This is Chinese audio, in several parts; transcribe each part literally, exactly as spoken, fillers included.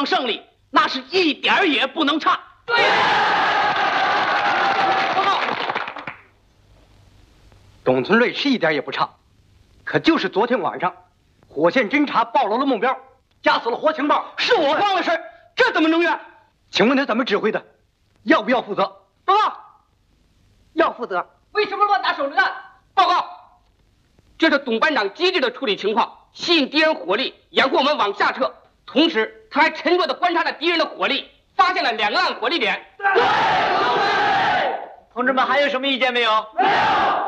上胜利，那是一点儿也不能差。对。报告。 董存瑞是一点也不差，可就是昨天晚上，火线侦察暴露了目标，夹死了活情报， 是我慌了事儿，这怎么能怨？ 请问他怎么指挥的？要不要负责？ 报告。 要负责。 为什么乱打手榴弹？报告。这是董班长机智的处理情况，吸引敌人火力，掩护我们往下撤。同时，他还沉着地观察了敌人的火力，发现了两个暗火力点。对，对。 同志们还有什么意见没有？ 没有。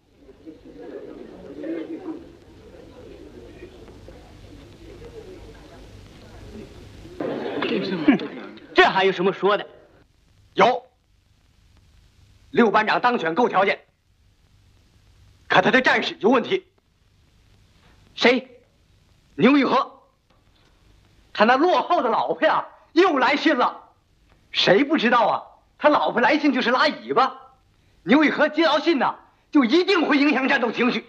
这还有什么说的？ 有。六班长当选够条件，可他的战士有问题。 谁？ 牛玉和。他那落后的老婆呀，又来信了。谁不知道啊？他老婆来信就是拉尾巴。牛玉和接到信呢，就一定会影响战斗情绪。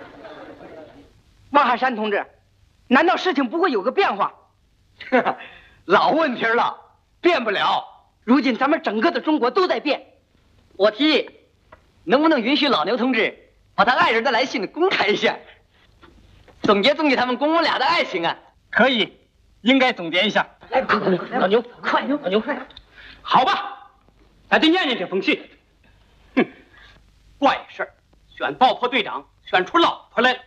汪汉山同志，难道事情不会有个变化？ 老问题了，变不了。 如今咱们整个的中国都在变。我提议，能不能允许老牛同志把他爱人的来信公开一下，总结总结他们公公俩的爱情啊？ 可以，应该总结一下。 来，老牛，快，老牛快。 好吧，咱得念念这封信。哼，怪事儿，选爆破队长选出老婆来了。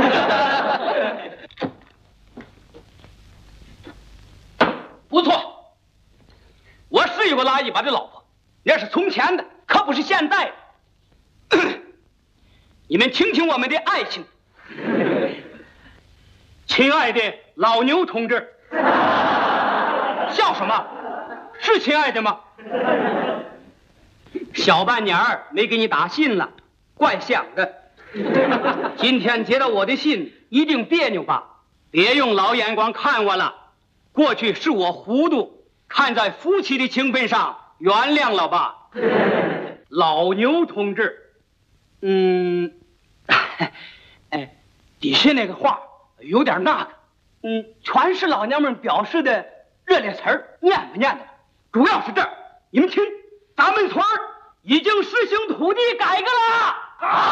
不错，我是有个拉一把的老婆，那是从前的，可不是现在的。你们听听我们的爱情，亲爱的老牛同志，笑什么？是亲爱的吗？小半年儿没给你打信了，怪想的。今天接到我的信，一定别扭吧？别用老眼光看我了，过去是我糊涂，看在夫妻的情分上，原谅了吧。老牛同志，嗯，哎，底下那个话有点那个，嗯，全是老娘们表示的热烈词儿，念不念的？主要是这儿，你们听，咱们村儿已经实行土地改革了。